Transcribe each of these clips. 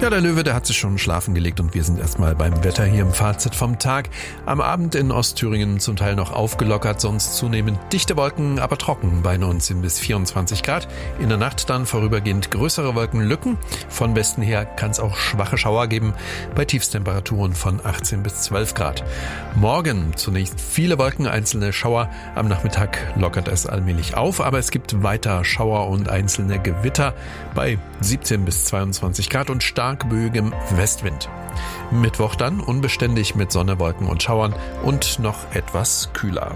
Ja, der Löwe, der hat sich schon schlafen gelegt und wir sind erstmal beim Wetter hier im Fazit vom Tag. Am Abend in Ostthüringen zum Teil noch aufgelockert, sonst zunehmend dichte Wolken, aber trocken bei 19 bis 24 Grad. In der Nacht dann vorübergehend größere Wolkenlücken. Von Westen her kann es auch schwache Schauer geben bei Tiefstemperaturen von 18 bis 12 Grad. Morgen zunächst viele Wolken, einzelne Schauer. Am Nachmittag lockert es allmählich auf, aber es gibt weiter Schauer und einzelne Gewitter bei 17 bis 22 Grad und stark böigem Westwind. Mittwoch dann unbeständig mit Sonne, Wolken und Schauern und noch etwas kühler.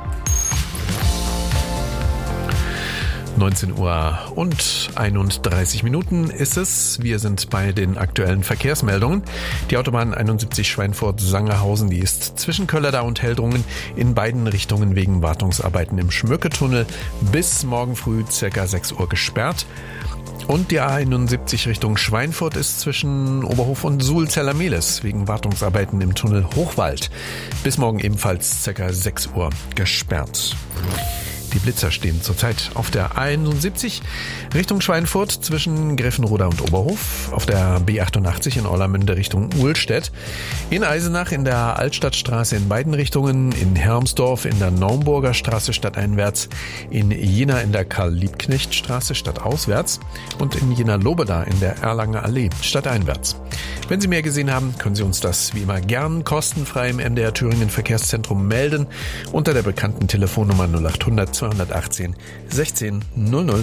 19 Uhr und 31 Minuten ist es. Wir sind bei den aktuellen Verkehrsmeldungen. Die Autobahn 71 Schweinfurt-Sangerhausen, die ist zwischen Kölleda und Heldrungen in beiden Richtungen wegen Wartungsarbeiten im Schmöcketunnel bis morgen früh ca. 6 Uhr gesperrt. Und die A71 Richtung Schweinfurt ist zwischen Oberhof und Suhl-Zellermehlis wegen Wartungsarbeiten im Tunnel Hochwald bis morgen ebenfalls ca. 6 Uhr gesperrt. Die Blitzer stehen zurzeit auf der A71 Richtung Schweinfurt zwischen Grevenroda und Oberhof, auf der B88 in Orlamünde Richtung Uhlstedt, in Eisenach in der Altstadtstraße in beiden Richtungen, in Hermsdorf in der Naumburger Straße stadteinwärts, in Jena in der Karl-Liebknecht-Straße stadtauswärts und in Jena-Lobeda in der Erlanger Allee stadteinwärts. Wenn Sie mehr gesehen haben, können Sie uns das wie immer gern kostenfrei im MDR Thüringen Verkehrszentrum melden unter der bekannten Telefonnummer 0800 218 16 00.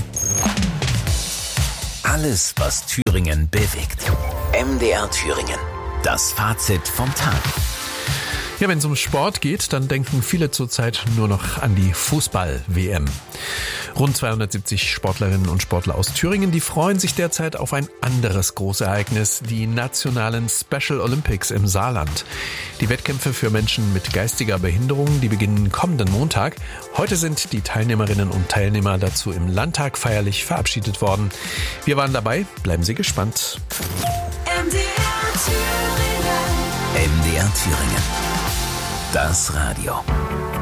Alles, was Thüringen bewegt. MDR Thüringen. Das Fazit vom Tag. Ja, wenn es um Sport geht, dann denken viele zurzeit nur noch an die Fußball-WM. Rund 270 Sportlerinnen und Sportler aus Thüringen, die freuen sich derzeit auf ein anderes Großereignis, die nationalen Special Olympics im Saarland. Die Wettkämpfe für Menschen mit geistiger Behinderung, die beginnen kommenden Montag. Heute sind die Teilnehmerinnen und Teilnehmer dazu im Landtag feierlich verabschiedet worden. Wir waren dabei, bleiben Sie gespannt. MDR Thüringen. Das Radio.